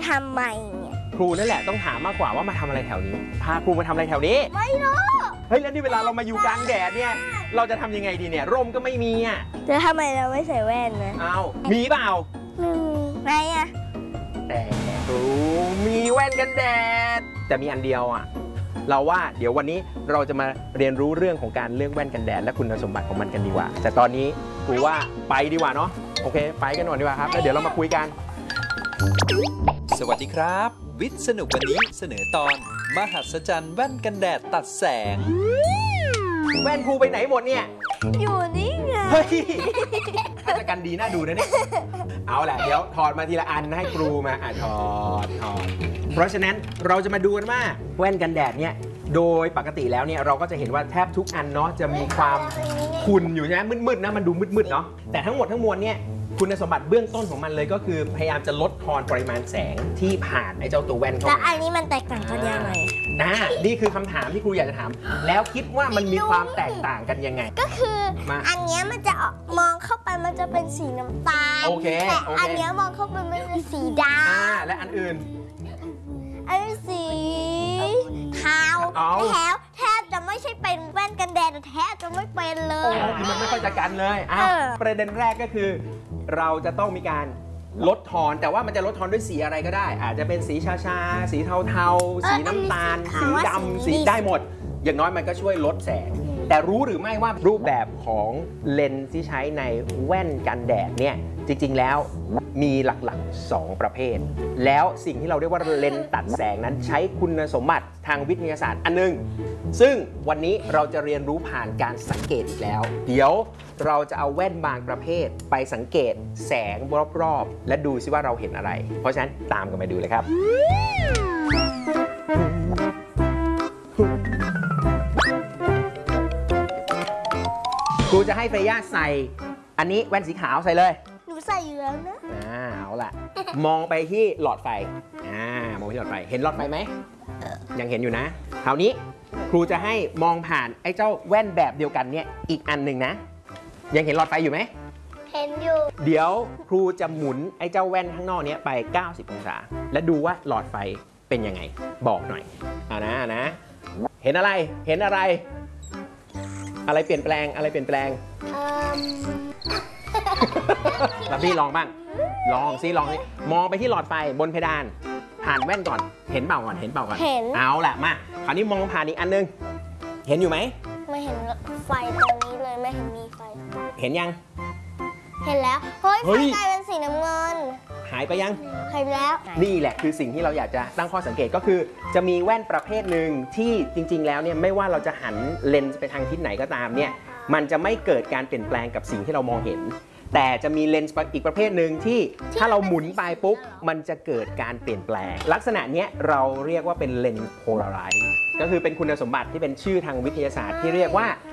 ทำไมเนี่ยครูนั่นแหละต้องถามมากกว่าว่ามาทำอะไรแถวนี้พาครูมาทำอะไรแถวนี้ไม่รู้เฮ้ยแล้วนี่เวลาเรามาอยู่กลางแดดเนี่ยเราจะทำยังไงดีเนี่ยร่มก็ไม่มีอ่ะจะทำไมเราไม่ใส่แว่นนะเอามีเปล่าไหนอะแต่ครูมีแว่นกันแดดแต่มีอันเดียวอ่ะเราว่าเดี๋ยววันนี้เราจะมาเรียนรู้เรื่องของการเลือกแว่นกันแดดและคุณสมบัติของมันกันดีกว่าแต่ตอนนี้ครูว่าไปดีกว่าเนาะโอเคไปกันหน่อยดีกว่าครับแล้วเดี๋ยวเรามาคุยกันสวัสดีครับวิทย์สนุกวันนี้เสนอตอนมหัศจรรย์แว่นกันแดดตัดแสงแว่นครูไปไหนหมดเนี่ยอยู่นี่ไงเฮ้ยน่าจะกันดีน่าดูนะเนี่ยเอาแหละเดี๋ยวถอดมาทีละอันให้ครูมาถอดเพราะฉะนั้นเราจะมาดูกันว่าแว่นกันแดดเนี่ยโดยปกติแล้วเนี่ยเราก็จะเห็นว่าแทบทุกอันเนาะจะมีความขุ่นอยู่ใช่ไหมมืดๆนะมันดูมืดๆเนาะแต่ทั้งหมดทั้งมวลเนี่ยคุณสมบัติเบื้องต้นของมันเลยก็คือพยายามจะลดทอนปริมาณแสงที่ผ่านไอ้เจ้าตัวแว่นเข้ามาแล้วอันนี้มันแตกต่างกันยังไงนี่คือคำถามที่ครูอยากจะถามแล้วคิดว่ามันมีความแตกต่างกันยังไงก็คืออันนี้มันจะมองเข้าไปมันจะเป็นสีน้ำตาลแต่อันนี้มองเข้าไปมันเป็นสีดำและอันอื่นอันสีเทาแล้วแทบจะไม่ใช่เป็นแว่นกันแดดแทบจะไม่เป็นเลยมันไม่ค่อยจะกันเลยประเด็นแรกก็คือเราจะต้องมีการลดทอนแต่ว่ามันจะลดทอนด้วยสีอะไรก็ได้อาจจะเป็นสีชาสีเทาสีน้ำตาลสีดำสีได้หมดอย่างน้อยมันก็ช่วยลดแสงแต่รู้หรือไม่ว่ารูปแบบของเลนส์ที่ใช้ในแว่นกันแดดเนี่ยจริงๆแล้วมีหลักๆ2ประเภทแล้วสิ่งที่เราเรียกว่าเลนส์ตัดแสงนั้นใช้คุณสมบัติทางวิทยาศาสตร์อันนึงซึ่งวันนี้เราจะเรียนรู้ผ่านการสังเกตอีกแล้วเดี๋ยวเราจะเอาแว่นบางประเภทไปสังเกตแสงรอบๆและดูซิว่าเราเห็นอะไรเพราะฉะนั้นตามกันไปดูเลยครับครูจะให้เฟย่าใส่อันนี้แว่นสีขาวใส่เลยหนูใส่อยู่แล้วนะเอาล่ะมองไปที่หลอดไฟมองไปที่หลอดไฟเห็นหลอดไฟไหมยังเห็นอยู่นะคราวนี้ครูจะให้มองผ่านไอ้เจ้าแว่นแบบเดียวกันเนี่ยอีกอันหนึ่งนะยังเห็นหลอดไฟอยู่ไหมเห็นอยู่เดี๋ยวครูจะหมุนไอ้เจ้าแว่นข้างนอกนี้ไป90องศาและดูว่าหลอดไฟเป็นยังไงบอกหน่อยนะเห็นอะไรอะไรเปลี่ยนแปลงลับบี้ลองบ้างลองสิมองไปที่หลอดไฟบนเพดานผ่านแว่นก่อนเห็นเปล่าก่อนเอาแหละมาคราวนี้มองผ่านอีกอันนึงเห็นอยู่ไหมไม่เห็นไฟตรงนี้เลยไม่เห็นมีไฟเห็นยังเห็นแล้วไฟกลายเป็นสีน้ำเงินหายไปยังหายแล้วนี่แหละคือสิ่งที่เราอยากจะตั้งข้อสังเกตก็คือจะมีแว่นประเภทหนึ่งที่จริงๆแล้วเนี่ยไม่ว่าเราจะหันเลนส์ไปทางทิศไหนก็ตามเนี่ยมันจะไม่เกิดการเปลี่ยนแปลงกับสิ่งที่เรามองเห็นแต่จะมีเลนส์อีกประเภทหนึ่งที่ถ้าเราหมุนไปปุ๊บมันจะเกิดการเปลี่ยนแปลงลักษณะนี้เราเรียกว่าเป็นเลนส์โพลาไรซ์ก็คือเป็นคุณสมบัติที่เป็นชื่อทางวิทยาศาสตร์ที่เรียกว่า